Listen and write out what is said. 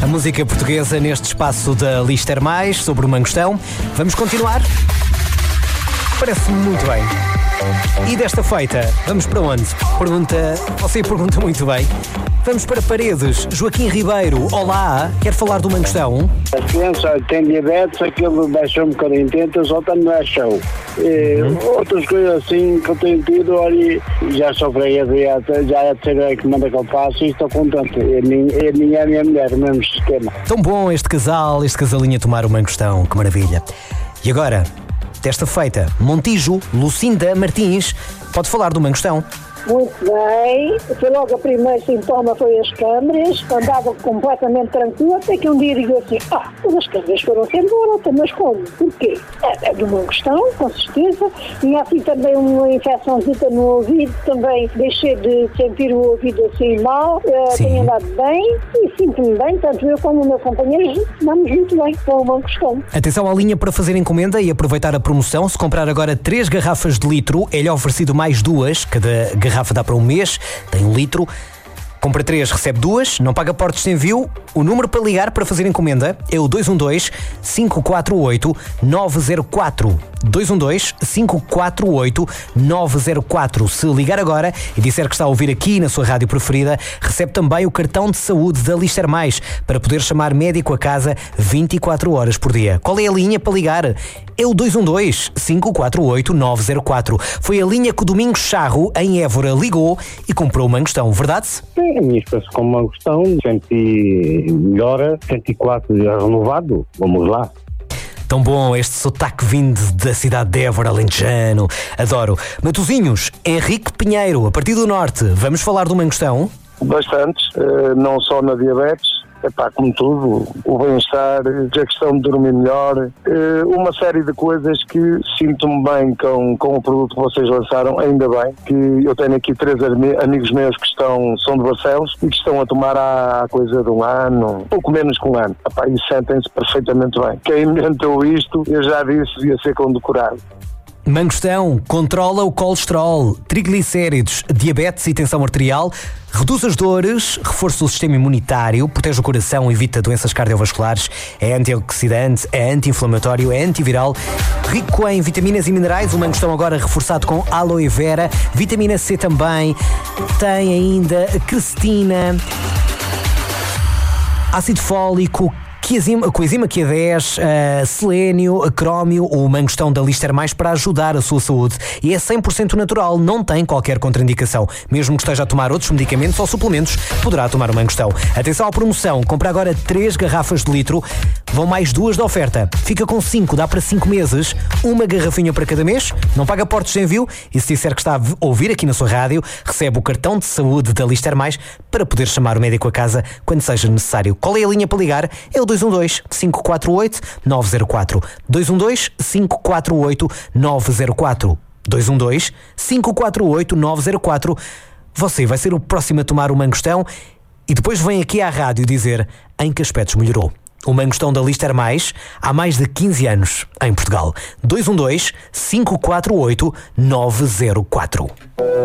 A música portuguesa neste espaço da Lister Mais, sobre o Mangostão. Vamos continuar? Parece-me muito bem. E desta feita, vamos para onde? Você pergunta muito bem. Vamos para Paredes. Joaquim Ribeiro, olá, quer falar do Mangostão? A criança tem diabetes, aquilo baixou um bocadinho, tenta, só também baixou. Outras coisas assim que eu tenho tido, olha, já sofrei a dieta, já é a terceira que manda que eu faço e estou contente. É a minha mulher, o mesmo sistema. Tão bom este casalinho a tomar o Mangostão, que maravilha. E agora, desta feita, Montijo, Lucinda Martins, pode falar do Mangostão? Muito bem, foi logo o primeiro sintoma, foi as câmeras, andava completamente tranquila, até que um dia digo assim, as câmeras foram-se embora, mas como? Porquê? É do Mangostão, com certeza, tinha assim também uma infecçãozita no ouvido, também deixei de sentir o ouvido assim mal, tenho andado bem e sinto-me bem, tanto eu como o meu companheiro, andamos muito bem com o Mangostão. Atenção à linha para fazer encomenda e aproveitar a promoção. Se comprar agora 3 garrafas de litro, é-lhe oferecido mais 2, cada garrafa dá para um mês, tem 1 litro. Compra 3, recebe 2, não paga portos de envio. O número para ligar para fazer encomenda é o 212-548-904. 212-548-904. Se ligar agora e disser que está a ouvir aqui na sua rádio preferida, recebe também o cartão de saúde da Lister Mais para poder chamar médico a casa 24 horas por dia. Qual é a linha para ligar? É o 212-548-904. Foi a linha que o Domingos Charro, em Évora, ligou e comprou o Mangostão, verdade? Sim, a minha espécie com o Mangostão, senti melhora, 104 renovado, vamos lá. Tão bom este sotaque vindo da cidade de Évora, alentejano. Adoro. Matosinhos, Henrique Pinheiro, a partir do norte. Vamos falar do Mangostão? Bastante, não só na diabetes, como tudo, o bem-estar, a questão de dormir melhor, uma série de coisas que sinto-me bem com o produto que vocês lançaram, ainda bem, que eu tenho aqui 3 amigos meus que são de Barcelos e que estão a tomar há coisa de 1 ano, pouco menos que 1 ano, e sentem-se perfeitamente bem. Quem inventou isto, eu já disse, devia ser condecorado. Mangostão controla o colesterol, triglicéridos, diabetes e tensão arterial, reduz as dores, reforça o sistema imunitário, protege o coração, evita doenças cardiovasculares, é antioxidante, é anti-inflamatório, é antiviral, rico em vitaminas e minerais. O Mangostão agora reforçado com aloe vera, vitamina C também, tem ainda quercetina, ácido fólico, coenzima Q10, selênio, crómio, o Mangostão da Lister Mais para ajudar a sua saúde. E é 100% natural, não tem qualquer contraindicação. Mesmo que esteja a tomar outros medicamentos ou suplementos, poderá tomar o Mangostão. Atenção à promoção, compra agora 3 garrafas de litro, vão mais 2 da oferta. Fica com 5, dá para 5 meses, 1 garrafinha para cada mês, não paga portos de envio e se disser que está a ouvir aqui na sua rádio, recebe o cartão de saúde da Lister Mais para poder chamar o médico a casa quando seja necessário. Qual é a linha para ligar? É o 212-548-904. 212-548-904. 212-548-904. Você vai ser o próximo a tomar o Mangostão e depois vem aqui à rádio dizer em que aspectos melhorou. O Mangostão da Lister Mais há mais de 15 anos em Portugal. 212-548-904.